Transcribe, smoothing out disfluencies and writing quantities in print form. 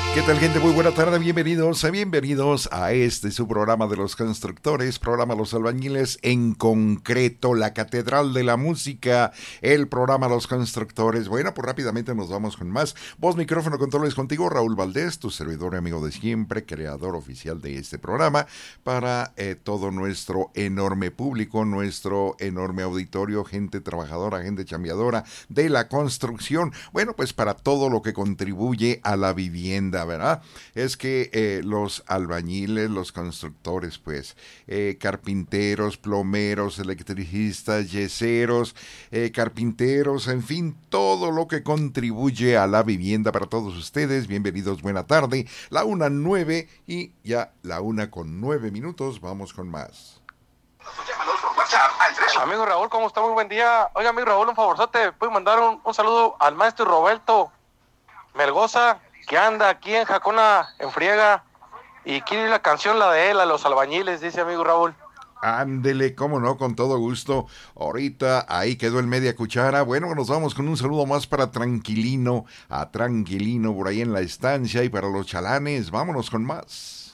¿Qué tal, gente? Muy buena tarde, bienvenidos a este su programa de los constructores, programa Los Albañiles, en concreto la Catedral de la Música, el programa Los Constructores. Bueno, pues rápidamente nos vamos con más. Voz, micrófono, controles contigo, Raúl Valdés, tu servidor y amigo de siempre, creador oficial de este programa, para todo nuestro enorme público, nuestro enorme auditorio, gente trabajadora, gente chambeadora de la construcción. Bueno, pues para todo lo que contribuye a la vivienda, ¿verdad? Es que los albañiles, los constructores, pues, carpinteros, plomeros, electricistas, yeseros, carpinteros, en fin, todo lo que contribuye a la vivienda para todos ustedes. Bienvenidos, buena tarde. La 1:09 y ya la 1:09. Vamos con más. Amigo Raúl, ¿cómo está? Muy buen día. Oiga, amigo Raúl, un favorzote, ¿puedo mandar un saludo al maestro Roberto Melgoza, que anda aquí en Jacona en friega y quiere la canción, la de él, a los albañiles, dice amigo Raúl? Ándele, cómo no, con todo gusto. Ahorita ahí quedó el media cuchara. Bueno, nos vamos con un saludo más para Tranquilino, a Tranquilino por ahí en la estancia, y para los chalanes, vámonos con más.